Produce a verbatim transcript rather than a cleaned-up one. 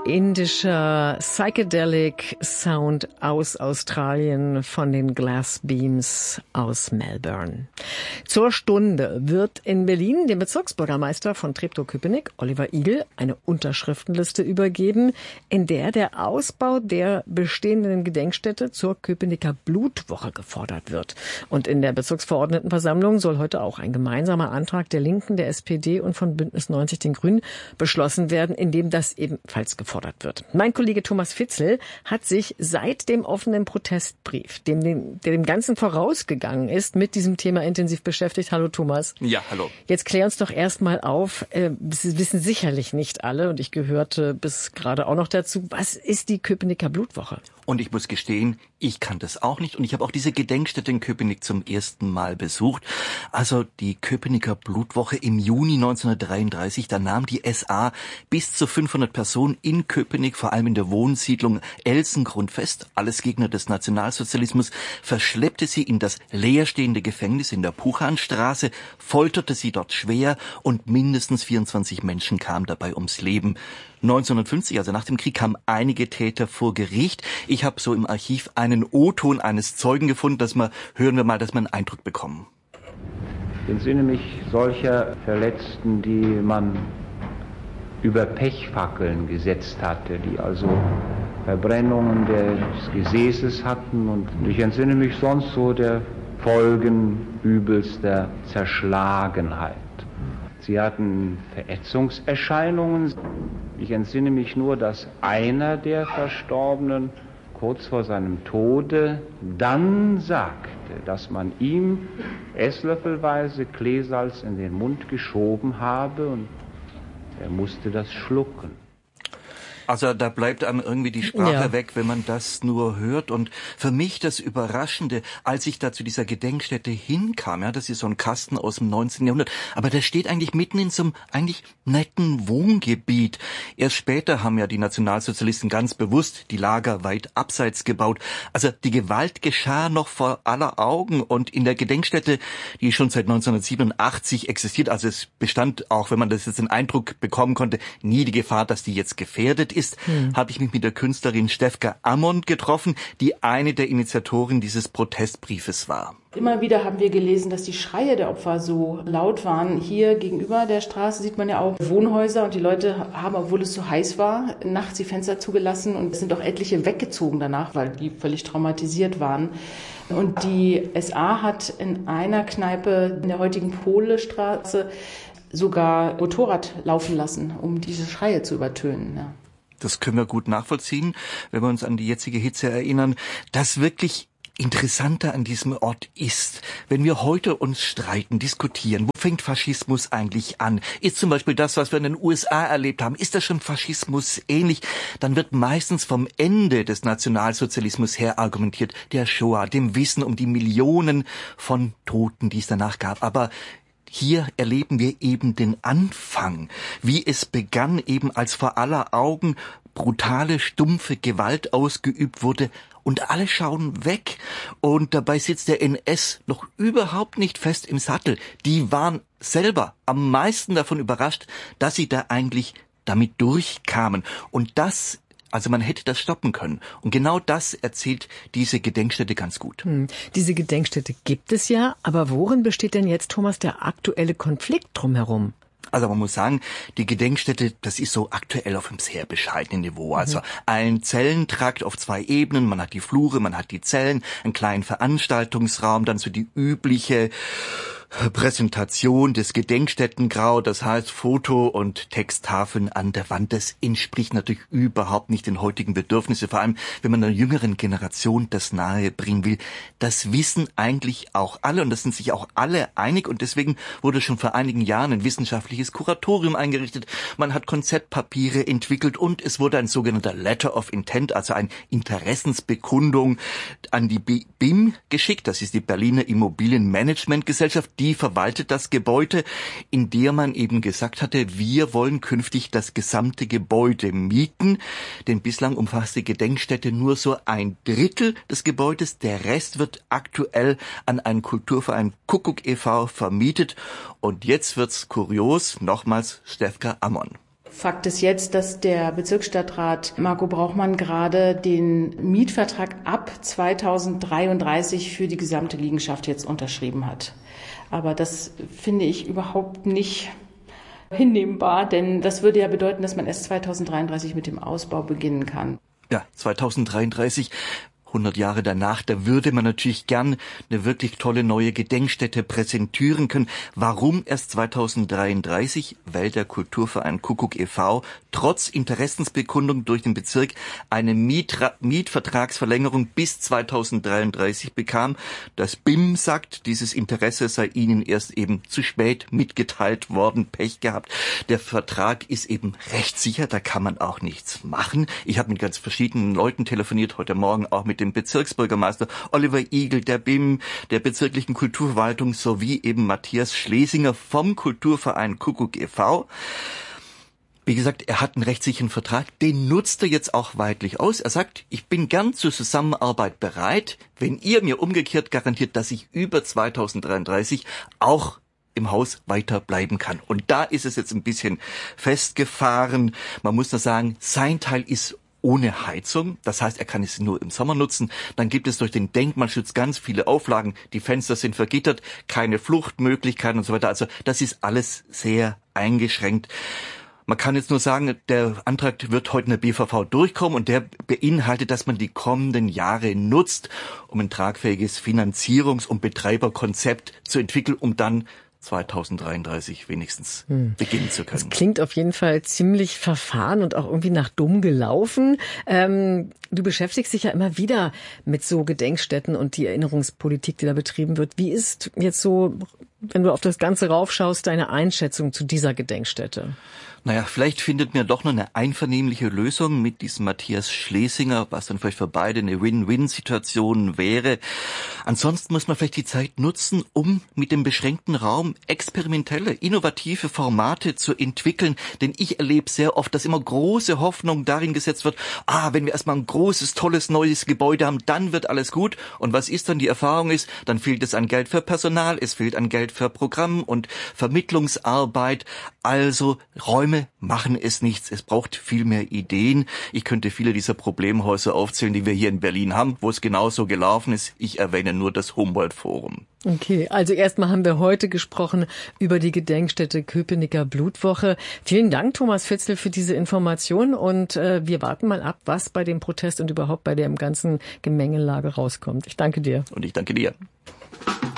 indischer Psychedelic Sound aus Australien von den Glass Beams aus Melbourne. Zur Stunde wird in Berlin dem Bezirksbürgermeister von Treptow-Köpenick, Oliver Igel, eine Unterschriftenliste übergeben, in der der Ausbau der bestehenden Gedenkstätte zur Köpenicker Blutwoche gefordert wird. Und in der Bezirksverordnetenversammlung soll heute auch ein gemeinsamer Antrag der Linken, der S P D und von Bündnis neunzig den Grünen beschlossen werden, in dem das ebenfalls gefordert wird. Mein Kollege Thomas Fitzel hat sich seit dem offenen Protestbrief, dem, dem, der dem Ganzen vorausgegangen ist, mit diesem Thema intensiv beschäftigt. Hallo Thomas. Ja, hallo. Jetzt klär uns doch erstmal auf, äh, das wissen sicherlich nicht alle und ich gehörte bis gerade auch noch dazu, was ist die Köpenicker Blutwoche? Und ich muss gestehen, ich kann das auch nicht und ich habe auch diese Gedenkstätte in Köpenick zum ersten Mal besucht. Also die Köpenicker Blutwoche im Juni neunzehnhundertdreiunddreißig, da nahm die S A bis zu fünfhundert Personen in Köpenick, vor allem in der Wohnsiedlung Elsengrund fest, alles Gegner des Nationalsozialismus, verschleppte sie in das leerstehende Gefängnis in der Puchanstraße, folterte sie dort schwer und mindestens vierundzwanzig Menschen kamen dabei ums Leben. neunzehnhundertfünfzig, also nach dem Krieg, kamen einige Täter vor Gericht. Ich habe so im Archiv einen O-Ton eines Zeugen gefunden, dass wir, hören wir mal, dass wir einen Eindruck bekommen. Ich entsinne mich solcher Verletzten, die man über Pechfackeln gesetzt hatte, die also Verbrennungen des Gesäßes hatten. Und ich entsinne mich sonst so der Folgen übelster Zerschlagenheit. Sie hatten Verätzungserscheinungen. Ich entsinne mich nur, dass einer der Verstorbenen kurz vor seinem Tode dann sagte, dass man ihm esslöffelweise Kleesalz in den Mund geschoben habe und er musste das schlucken. Also da bleibt einem irgendwie die Sprache ja. weg, wenn man das nur hört. Und für mich das Überraschende, als ich da zu dieser Gedenkstätte hinkam, ja, das ist so ein Kasten aus dem neunzehnten Jahrhundert, aber der steht eigentlich mitten in so einem eigentlich netten Wohngebiet. Erst später haben ja die Nationalsozialisten ganz bewusst die Lager weit abseits gebaut. Also die Gewalt geschah noch vor aller Augen und in der Gedenkstätte, die schon seit neunzehnhundertsiebenundachtzig existiert, also es bestand auch, wenn man das jetzt den Eindruck bekommen konnte, nie die Gefahr, dass die jetzt gefährdet ist, hm. habe ich mich mit der Künstlerin Stefka Ammon getroffen, die eine der Initiatoren dieses Protestbriefes war. Immer wieder haben wir gelesen, dass die Schreie der Opfer so laut waren. Hier gegenüber der Straße sieht man ja auch Wohnhäuser und die Leute haben, obwohl es so heiß war, nachts die Fenster zugelassen und es sind auch etliche weggezogen danach, weil die völlig traumatisiert waren. Und die S A hat in einer Kneipe in der heutigen Polestraße sogar Motorrad laufen lassen, um diese Schreie zu übertönen. Ja. Das können wir gut nachvollziehen, wenn wir uns an die jetzige Hitze erinnern. Das wirklich Interessante an diesem Ort ist, wenn wir heute uns streiten, diskutieren, wo fängt Faschismus eigentlich an? Ist zum Beispiel das, was wir in den U S A erlebt haben, ist das schon Faschismus ähnlich? Dann wird meistens vom Ende des Nationalsozialismus her argumentiert, der Shoah, dem Wissen um die Millionen von Toten, die es danach gab. Aber hier erleben wir eben den Anfang, wie es begann, eben als vor aller Augen brutale, stumpfe Gewalt ausgeübt wurde und alle schauen weg und dabei sitzt der N S noch überhaupt nicht fest im Sattel. Die waren selber am meisten davon überrascht, dass sie da eigentlich damit durchkamen und das Also man hätte das stoppen können. Und genau das erzählt diese Gedenkstätte ganz gut. Hm. Diese Gedenkstätte gibt es ja, aber worin besteht denn jetzt, Thomas, der aktuelle Konflikt drumherum? Also man muss sagen, die Gedenkstätte, das ist so aktuell auf einem sehr bescheidenen Niveau. Also mhm. ein Zellentrakt auf zwei Ebenen, man hat die Flure, man hat die Zellen, einen kleinen Veranstaltungsraum, dann so die übliche Präsentation des Gedenkstättengrau, das heißt Foto- und Texttafeln an der Wand. Das entspricht natürlich überhaupt nicht den heutigen Bedürfnissen, vor allem wenn man der jüngeren Generation das nahe bringen will. Das wissen eigentlich auch alle und das sind sich auch alle einig und deswegen wurde schon vor einigen Jahren ein wissenschaftliches Kuratorium eingerichtet. Man hat Konzeptpapiere entwickelt und es wurde ein sogenannter Letter of Intent, also eine Interessensbekundung an die B I M geschickt. Das ist die Berliner Immobilienmanagementgesellschaft. Die verwaltet das Gebäude, in der man eben gesagt hatte, wir wollen künftig das gesamte Gebäude mieten, denn bislang umfasst die Gedenkstätte nur so ein Drittel des Gebäudes, der Rest wird aktuell an einen Kulturverein Kuckuck e V vermietet und jetzt wird's kurios, nochmals Stefka Ammon. Fakt ist jetzt, dass der Bezirksstadtrat Marco Brauchmann gerade den Mietvertrag ab zweitausenddreiunddreißig für die gesamte Liegenschaft jetzt unterschrieben hat. Aber das finde ich überhaupt nicht hinnehmbar, denn das würde ja bedeuten, dass man erst zweitausenddreiunddreißig mit dem Ausbau beginnen kann. Ja, zweitausenddreiunddreißig, hundert Jahre danach, da würde man natürlich gern eine wirklich tolle neue Gedenkstätte präsentieren können. Warum erst zweitausenddreiunddreißig? Weil der Kulturverein Kuckuck e V trotz Interessensbekundung durch den Bezirk eine Mietra- Mietvertragsverlängerung bis zweitausenddreiunddreißig bekam. Das B I M sagt, dieses Interesse sei ihnen erst eben zu spät mitgeteilt worden, Pech gehabt. Der Vertrag ist eben rechtssicher, da kann man auch nichts machen. Ich habe mit ganz verschiedenen Leuten telefoniert, heute Morgen auch mit dem Bezirksbürgermeister Oliver Igel, der B I M, der bezirklichen Kulturverwaltung sowie eben Matthias Schlesinger vom Kulturverein Kuckuck e V. Wie gesagt, er hat einen rechtssicheren Vertrag, den nutzt er jetzt auch weitlich aus. Er sagt, ich bin gern zur Zusammenarbeit bereit, wenn ihr mir umgekehrt garantiert, dass ich über zweitausenddreiunddreißig auch im Haus weiter bleiben kann. Und da ist es jetzt ein bisschen festgefahren. Man muss nur sagen, sein Teil ist ohne Heizung. Das heißt, er kann es nur im Sommer nutzen. Dann gibt es durch den Denkmalschutz ganz viele Auflagen. Die Fenster sind vergittert, keine Fluchtmöglichkeiten und so weiter. Also das ist alles sehr eingeschränkt. Man kann jetzt nur sagen, der Antrag wird heute in der B V V durchkommen und der beinhaltet, dass man die kommenden Jahre nutzt, um ein tragfähiges Finanzierungs- und Betreiberkonzept zu entwickeln, um dann zweitausenddreiunddreißig wenigstens hm. beginnen zu können. Das klingt auf jeden Fall ziemlich verfahren und auch irgendwie nach dumm gelaufen. Ähm, du beschäftigst dich ja immer wieder mit so Gedenkstätten und die Erinnerungspolitik, die da betrieben wird. Wie ist jetzt so, wenn du auf das Ganze raufschaust, deine Einschätzung zu dieser Gedenkstätte? Naja, vielleicht findet man doch noch eine einvernehmliche Lösung mit diesem Matthias Schlesinger, was dann vielleicht für beide eine Win-Win-Situation wäre. Ansonsten muss man vielleicht die Zeit nutzen, um mit dem beschränkten Raum experimentelle, innovative Formate zu entwickeln. Denn ich erlebe sehr oft, dass immer große Hoffnung darin gesetzt wird, ah, wenn wir erstmal ein großes, tolles, neues Gebäude haben, dann wird alles gut. Und was ist dann? Die Erfahrung ist, dann fehlt es an Geld für Personal, es fehlt an Geld für Programm und Vermittlungsarbeit. Also Räume machen es nichts. Es braucht viel mehr Ideen. Ich könnte viele dieser Problemhäuser aufzählen, die wir hier in Berlin haben, wo es genauso gelaufen ist. Ich erwähne nur das Humboldt-Forum. Okay, also erstmal haben wir heute gesprochen über die Gedenkstätte Köpenicker Blutwoche. Vielen Dank, Thomas Fitzel, für diese Information und äh, wir warten mal ab, was bei dem Protest und überhaupt bei der ganzen Gemengelage rauskommt. Ich danke dir. Und ich danke dir.